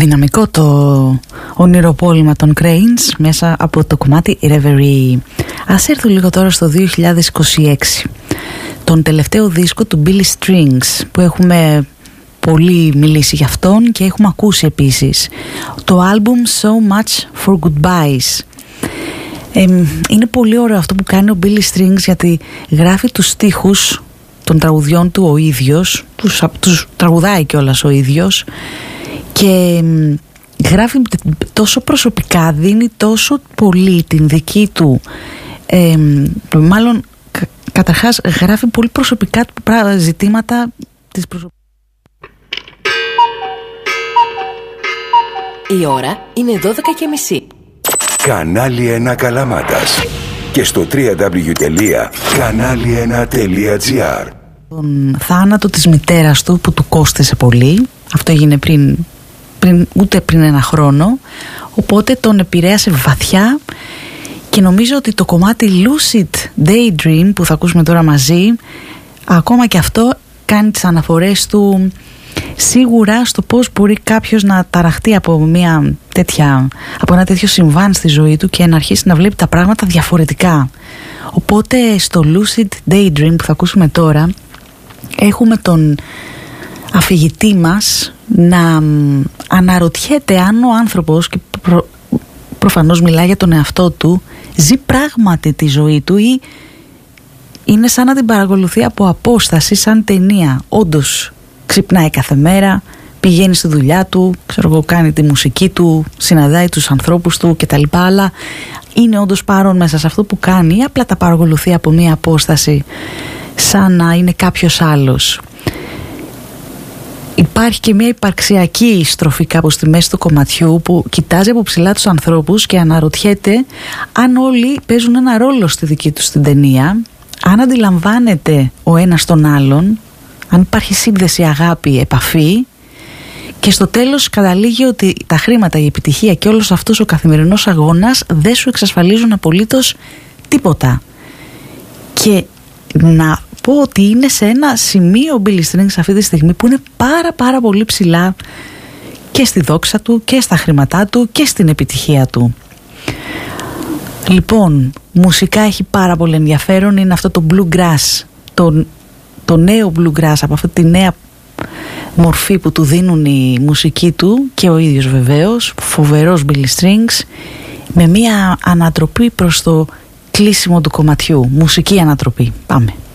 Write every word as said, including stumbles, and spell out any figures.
δυναμικό το ονειροπόλημα των Cranes μέσα από το κομμάτι Reverie. Ας έρθω λίγο τώρα στο δύο χιλιάδες είκοσι έξι, τον τελευταίο δίσκο του Billy Strings, που έχουμε πολύ μιλήσει για αυτόν και έχουμε ακούσει επίσης το album So Much For Goodbyes. ε, Είναι πολύ ωραίο αυτό που κάνει ο Billy Strings, γιατί γράφει τους στίχους των τραγουδιών του ο ίδιος, τους, τους τραγουδάει κιόλας ο ίδιος και γράφει τόσο προσωπικά, δίνει τόσο πολύ την δική του ε, μάλλον κα, καταρχάς γράφει πολύ προσωπικά ζητήματα της προσωπικής. Η ώρα είναι δώδεκα και μισή. Κανάλι ένα Καλαμάτας και στο double-u double-u double-u τελεία κανάλι ένα τελεία τζι άρ. Τον θάνατο της μητέρας του που του κόστησε πολύ, αυτό έγινε πριν, πριν ούτε πριν ένα χρόνο, οπότε τον επηρέασε βαθιά και νομίζω ότι το κομμάτι Lucid Daydream που θα ακούσουμε τώρα μαζί, ακόμα και αυτό κάνει τις αναφορές του σίγουρα στο πώς μπορεί κάποιος να ταραχτεί από, μια τέτοια, από ένα τέτοιο συμβάν στη ζωή του και να αρχίσει να βλέπει τα πράγματα διαφορετικά. Οπότε στο Lucid Daydream που θα ακούσουμε τώρα έχουμε τον αφηγητή μας να αναρωτιέται αν ο άνθρωπος, και προ, προφανώς μιλάει για τον εαυτό του, ζει πράγματι τη ζωή του ή είναι σαν να την παρακολουθεί από απόσταση, σαν ταινία. Όντως ξυπνάει κάθε μέρα, πηγαίνει στη δουλειά του, ξέρω εγώ, κάνει τη μουσική του, συναντάει τους ανθρώπους του κτλ. Αλλά είναι όντως παρόν μέσα σε αυτό που κάνει ή απλά τα παρακολουθεί από μία απόσταση σαν να είναι κάποιος άλλος. Υπάρχει και μια υπαρξιακή στροφή κάπου στη μέση του κομματιού που κοιτάζει από ψηλά τους ανθρώπους και αναρωτιέται αν όλοι παίζουν ένα ρόλο στη δική τους την ταινία, αν αντιλαμβάνεται ο ένας τον άλλον, αν υπάρχει σύνδεση, αγάπη, επαφή, και στο τέλος καταλήγει ότι τα χρήματα, η επιτυχία και όλος αυτός ο καθημερινός αγώνας δεν σου εξασφαλίζουν απολύτως τίποτα. Και να πω ότι είναι σε ένα σημείο ο Billy Strings αυτή τη στιγμή που είναι πάρα πάρα πολύ ψηλά και στη δόξα του και στα χρήματά του και στην επιτυχία του. Λοιπόν, μουσικά έχει πάρα πολύ ενδιαφέρον, είναι αυτό το bluegrass, το, το νέο bluegrass, από αυτή τη νέα μορφή που του δίνουν η μουσική του και ο ίδιος βεβαίως, φοβερός Billy Strings, με μια ανατροπή προς το κλείσιμο του κομματιού, μουσική ανατροπή. Πάμε.